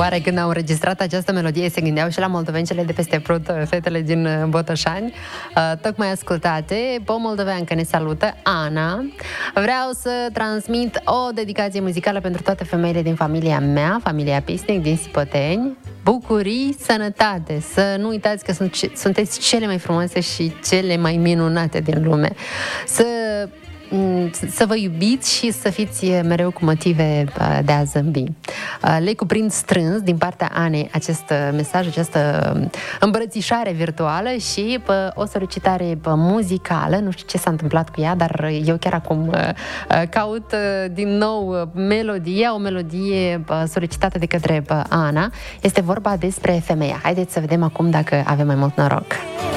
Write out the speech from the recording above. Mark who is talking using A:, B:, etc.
A: Oare când au înregistrat această melodie se gândeau și la moldovencele de peste Prut, fetele din Botoșani, tocmai ascultate? Po moldoveancă ne salută, Ana. Vreau să transmit o dedicație muzicală pentru toate femeile din familia mea, familia Pisnic din Sipoteni. Bucurii, sănătate! Să nu uitați că sunteți cele mai frumoase și cele mai minunate din lume. Să vă iubiți și să fiți mereu cu motive de a zâmbi. Le cuprind strâns din partea Anei acest mesaj, această îmbrățișare virtuală și o solicitare muzicală. Nu știu ce s-a întâmplat cu ea, dar eu chiar acum caut din nou melodia, o melodie solicitată de către Ana. Este vorba despre femeia. Haideți să vedem acum dacă avem mai mult noroc.